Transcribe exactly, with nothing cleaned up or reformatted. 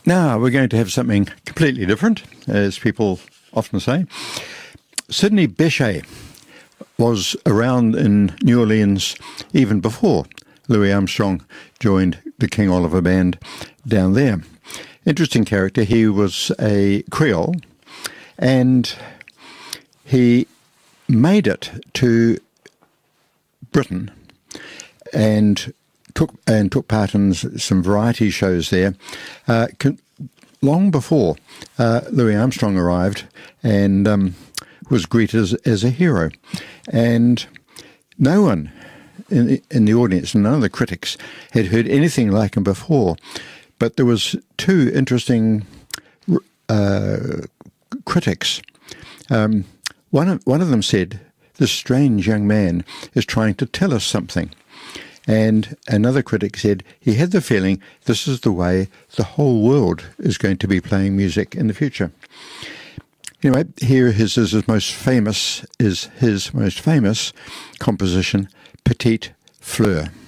Now we're going to have something completely different, as people often say. Sidney Bechet was around in New Orleans even before Louis Armstrong joined the King Oliver Band down there. Interesting character. He was a Creole, and he made it to Britain and took and took part in some variety shows there uh, con- long before uh, Louis Armstrong arrived, and um, was greeted as, as a hero. And no one in, in the audience, none of the critics, had heard anything like him before. But there was two interesting uh, critics. Um, one of, one of them said, "This strange young man is trying to tell us something." And another critic said he had the feeling this is the way the whole world is going to be playing music in the future. Anyway, here is his, his most famous is his most famous composition, Petite Fleur.